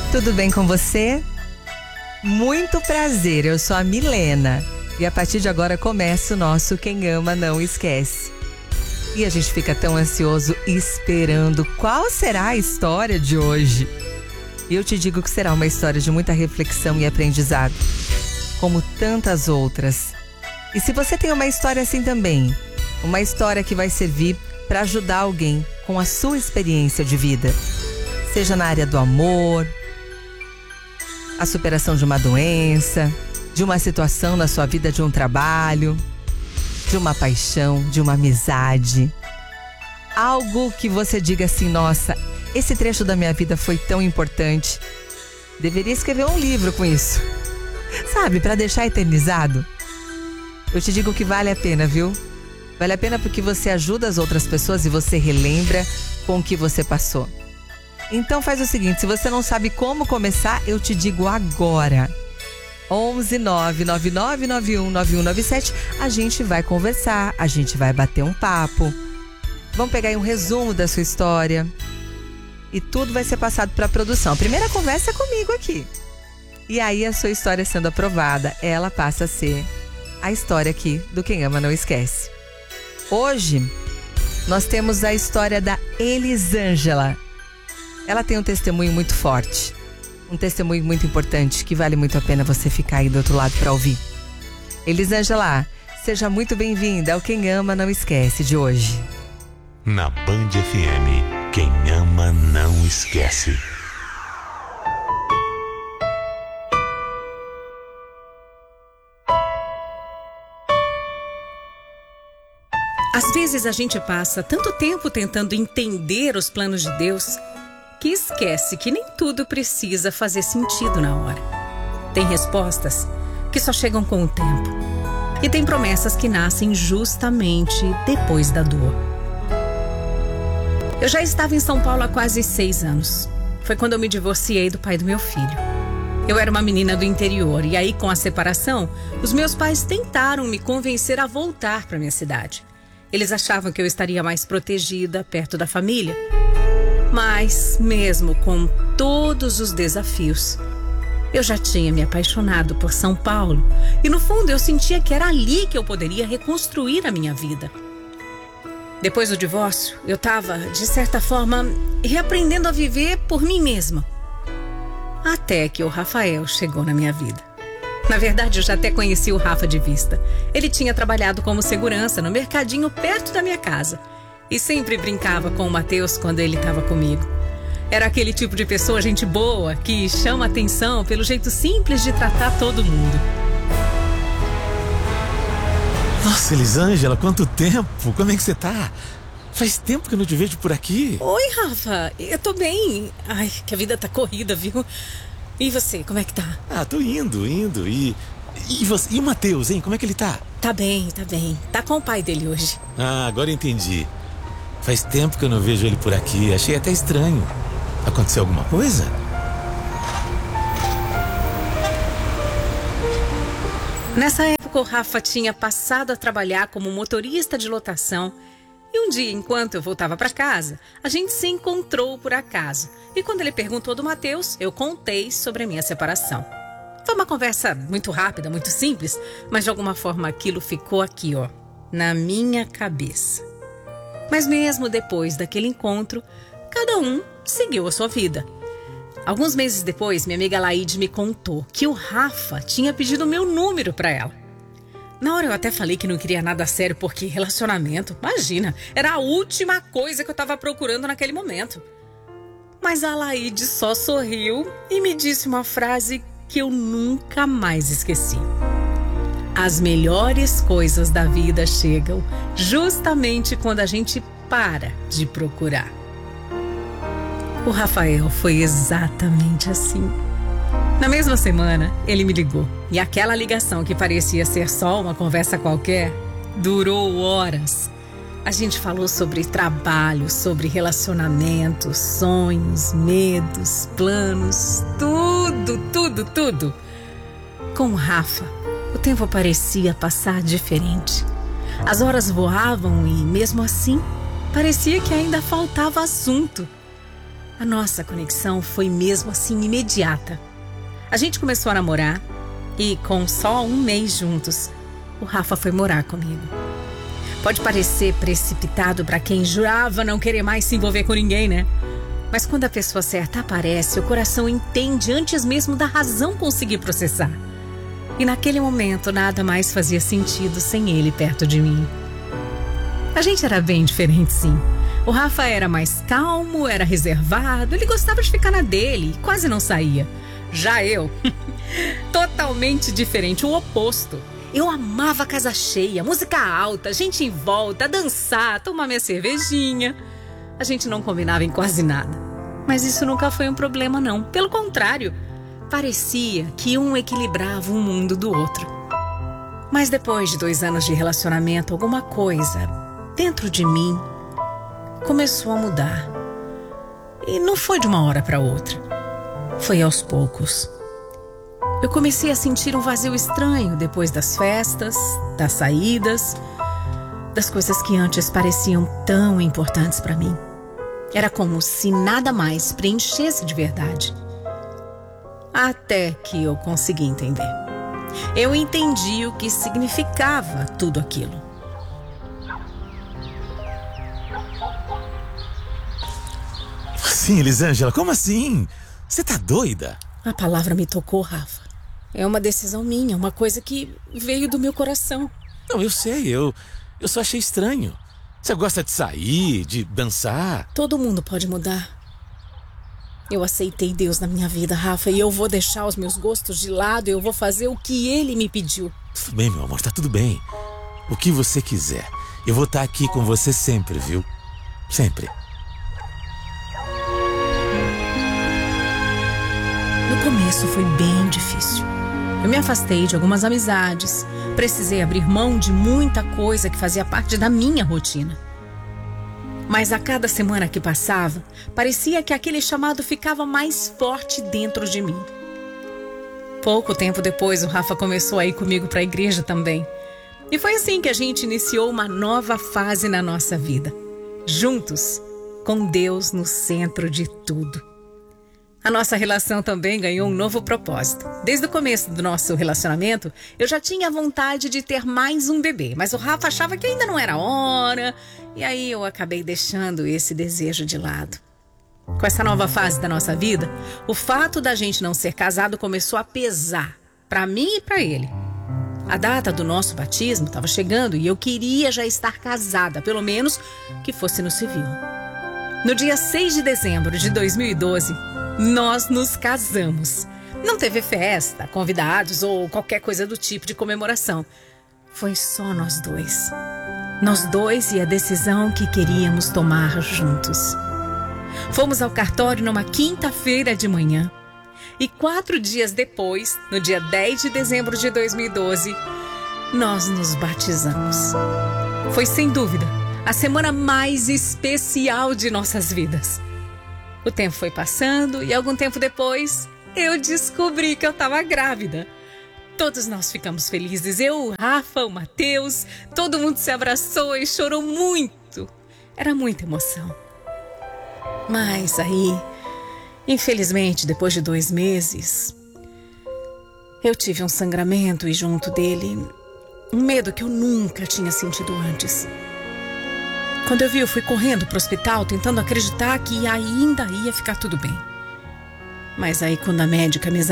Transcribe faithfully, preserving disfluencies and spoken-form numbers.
tudo bem com você? Muito prazer, eu sou a Milena e a partir de agora começa o nosso Quem Ama Não Esquece. E a gente fica tão ansioso esperando qual será a história de hoje. E eu te digo que será uma história de muita reflexão e aprendizado, como tantas outras. E se você tem uma história assim também, uma história que vai servir para ajudar alguém com a sua experiência de vida, seja na área do amor, a superação de uma doença, de uma situação na sua vida, de um trabalho, de uma paixão, de uma amizade. Algo que você diga assim, nossa, esse trecho da minha vida foi tão importante. Deveria escrever um livro com isso. Sabe, para deixar eternizado. Eu te digo que vale a pena, viu? Vale a pena porque você ajuda as outras pessoas e você relembra com o que você passou. Então faz o seguinte, se você não sabe como começar, eu te digo agora. onze nove nove nove nove um nove um nove sete, a gente vai conversar, a gente vai bater um papo. Vamos pegar aí um resumo da sua história. E tudo vai ser passado para a produção. A primeira conversa é comigo aqui. E aí a sua história sendo aprovada, ela passa a ser a história aqui do Quem Ama Não Esquece. Hoje, nós temos a história da Elisângela. Ela tem um testemunho muito forte, um testemunho muito importante que vale muito a pena você ficar aí do outro lado para ouvir. Elisângela, seja muito bem-vinda ao Quem Ama Não Esquece de hoje. Na Band F M, quem ama não esquece. Às vezes a gente passa tanto tempo tentando entender os planos de Deus que esquece que nem tudo precisa fazer sentido na hora. Tem respostas que só chegam com o tempo. E tem promessas que nascem justamente depois da dor. Eu já estava em São Paulo há quase seis anos. Foi quando eu me divorciei do pai do meu filho. Eu era uma menina do interior e aí, com a separação, os meus pais tentaram me convencer a voltar para minha cidade. Eles achavam que eu estaria mais protegida, perto da família. Mas, mesmo com todos os desafios, eu já tinha me apaixonado por São Paulo. E no fundo eu sentia que era ali que eu poderia reconstruir a minha vida. Depois do divórcio, eu estava, de certa forma, reaprendendo a viver por mim mesma. Até que o Rafael chegou na minha vida. Na verdade, eu já até conheci o Rafa de vista. Ele tinha trabalhado como segurança no mercadinho perto da minha casa. E sempre brincava com o Matheus quando ele estava comigo. Era aquele tipo de pessoa, gente boa, que chama atenção pelo jeito simples de tratar todo mundo. Nossa, Elisângela, quanto tempo! Como é que você tá? Faz tempo que eu não te vejo por aqui. Oi, Rafa, eu tô bem. Ai, que a vida tá corrida, viu? E você, como é que tá? Ah, tô indo, indo. E, e, você, e o Matheus, hein? Como é que ele tá? Tá bem, tá bem. Tá com o pai dele hoje. Ah, agora eu entendi. Faz tempo que eu não vejo ele por aqui. Achei até estranho. Aconteceu alguma coisa? Nessa época, o Rafa tinha passado a trabalhar como motorista de lotação. E um dia, enquanto eu voltava para casa, a gente se encontrou por acaso. E quando ele perguntou do Matheus, eu contei sobre a minha separação. Foi uma conversa muito rápida, muito simples, mas de alguma forma aquilo ficou aqui, ó, na minha cabeça. Mas mesmo depois daquele encontro, cada um seguiu a sua vida. Alguns meses depois, minha amiga Laide me contou que o Rafa tinha pedido o meu número para ela. Na hora eu até falei que não queria nada sério, porque relacionamento, imagina, era a última coisa que eu estava procurando naquele momento. Mas a Laide só sorriu e me disse uma frase que eu nunca mais esqueci. As melhores coisas da vida chegam justamente quando a gente para de procurar. O Rafael foi exatamente assim. Na mesma semana, ele me ligou. E aquela ligação que parecia ser só uma conversa qualquer, durou horas. A gente falou sobre trabalho, sobre relacionamentos, sonhos, medos, planos, tudo, tudo, tudo. Com o Rafa, o tempo parecia passar diferente. As horas voavam e, mesmo assim, parecia que ainda faltava assunto. A nossa conexão foi mesmo assim imediata. A gente começou a namorar e com só um mês juntos, o Rafa foi morar comigo. Pode parecer precipitado para quem jurava não querer mais se envolver com ninguém, né? Mas quando a pessoa certa aparece, o coração entende antes mesmo da razão conseguir processar. E naquele momento nada mais fazia sentido sem ele perto de mim. A gente era bem diferente, sim. O Rafa era mais calmo, era reservado, ele gostava de ficar na dele, quase não saía. Já eu, totalmente diferente, o oposto. Eu amava casa cheia, música alta, gente em volta, dançar, tomar minha cervejinha. A gente não combinava em quase nada. Mas isso nunca foi um problema, não. Pelo contrário, parecia que um equilibrava um mundo do outro. Mas depois de dois anos de relacionamento, alguma coisa dentro de mim começou a mudar. E não foi de uma hora para outra. Foi aos poucos. Eu comecei a sentir um vazio estranho depois das festas, das saídas, das coisas que antes pareciam tão importantes para mim. Era como se nada mais preenchesse de verdade. Até que eu consegui entender. Eu entendi o que significava tudo aquilo. Sim, Elisângela, como assim? Você tá doida? A palavra me tocou, Rafa. É uma decisão minha, uma coisa que veio do meu coração. Não, eu sei, eu, eu só achei estranho. Você gosta de sair, de dançar? Todo mundo pode mudar. Eu aceitei Deus na minha vida, Rafa, e eu vou deixar os meus gostos de lado e eu vou fazer o que Ele me pediu. Tudo bem, meu amor, tá tudo bem. O que você quiser. Eu vou estar aqui com você sempre, viu? Sempre. No começo foi bem difícil. Eu me afastei de algumas amizades, precisei abrir mão de muita coisa que fazia parte da minha rotina. Mas a cada semana que passava, parecia que aquele chamado ficava mais forte dentro de mim. Pouco tempo depois, o Rafa começou a ir comigo para a igreja também. E foi assim que a gente iniciou uma nova fase na nossa vida. Juntos, com Deus no centro de tudo. A nossa relação também ganhou um novo propósito. Desde o começo do nosso relacionamento, eu já tinha vontade de ter mais um bebê, mas o Rafa achava que ainda não era hora, e aí eu acabei deixando esse desejo de lado. Com essa nova fase da nossa vida, o fato da gente não ser casado começou a pesar, para mim e para ele. A data do nosso batismo estava chegando e eu queria já estar casada, pelo menos que fosse no civil. No dia seis de dezembro de dois mil e doze, nós nos casamos. Não teve festa, convidados ou qualquer coisa do tipo de comemoração. Foi só nós dois. Nós dois e a decisão que queríamos tomar juntos. Fomos ao cartório numa quinta-feira de manhã. E quatro dias depois, no dia dez de dezembro de dois mil e doze, nós nos batizamos. Foi sem dúvida a semana mais especial de nossas vidas. O tempo foi passando e algum tempo depois eu descobri que eu estava grávida. Todos nós ficamos felizes, eu, o Rafa, o Matheus, todo mundo se abraçou e chorou muito. Era muita emoção. Mas aí, infelizmente, depois de dois meses, eu tive um sangramento e junto dele, um medo que eu nunca tinha sentido antes. Quando eu vi, eu fui correndo para o hospital, tentando acreditar que ainda ia ficar tudo bem. Mas aí, quando a médica me